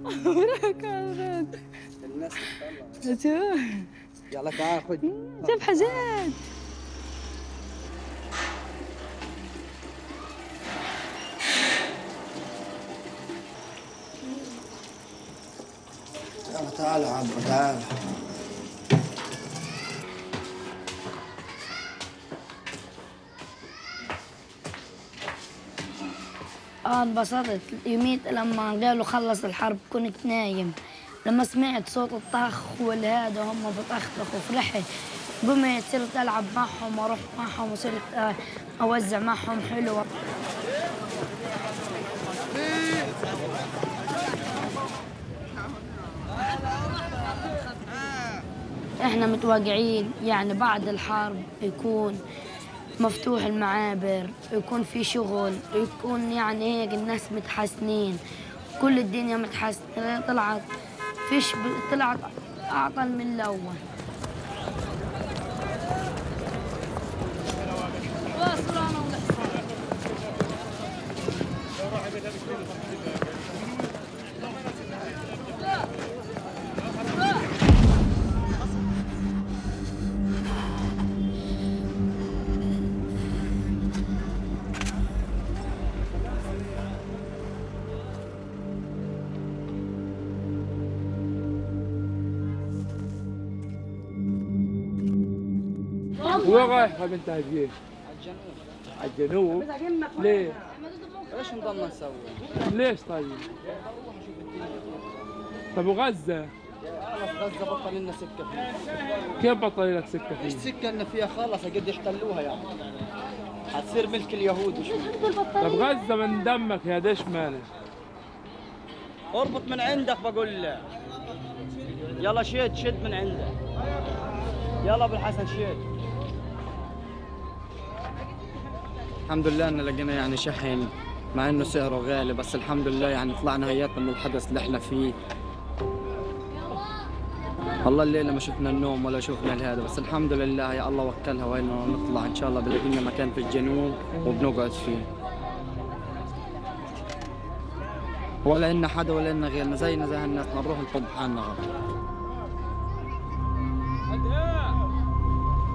وراك وراك الناس شوف يلا تعال خذ شوف حاجات. يلا تعال يا عبو تعال. انبسطت يوميت لما قالوا خلص الحرب، كنت نايم. لما سمعت صوت الطخ والهذا هم بطخطخوا فرحت. قمت صرت العب معهم واروح معهم وصرت اوزع معهم حلوه. احنا متوقعين يعني بعد الحرب يكون مفتوح المعابر، يكون في شغل، يكون يعني هيك الناس متحسنين، كل الدنيا متحسنة. طلعت فيش طلعت أعطل من الأول. وين رايح يا بنت هديه؟ على الجنوب. على الجنوب؟ ليه؟ ايش نضلنا نسوي؟ ليش طيب؟ طب وغزة؟ خلص غزة بطل لنا سكة فيها. كيف بطل لك سكة ايش فيه؟ سكة لنا فيها خلص قد يحتلوها يعني. حتصير ملك اليهود وشو. طب غزة من دمك يا ديش مالك؟ اربط من عندك بقول لك. يلا شد من عندك. يلا ابو الحسن شد. الحمد لله ان لقينا يعني شحن مع انه سعره غالي، بس الحمد لله يعني طلعنا هياتنا من الحدث اللي احنا فيه. والله الليله ما شفنا النوم ولا شفنا هذا، بس الحمد لله يا الله وكلها وين نطلع ان شاء الله بلاقي لنا مكان في الجنوب وبنقعد فيه. ولا إلنا حدا ولا إلنا غيرنا، زينا زي هالناس نروح نطب حالنا غلط.